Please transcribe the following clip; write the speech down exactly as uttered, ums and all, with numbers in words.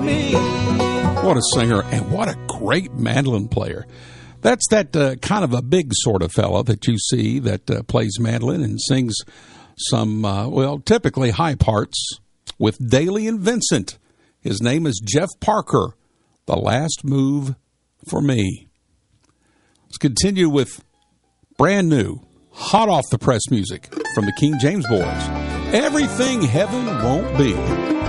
me. What a singer, and what a great mandolin player. That's that uh, kind of a big sort of fellow that you see that uh, plays mandolin and sings some, uh, well, typically high parts with Daly and Vincent. His name is Jeff Parker, The Last Move for Me. Let's continue with brand new, hot off the press music from the King James Boys. Everything Heaven Won't Be.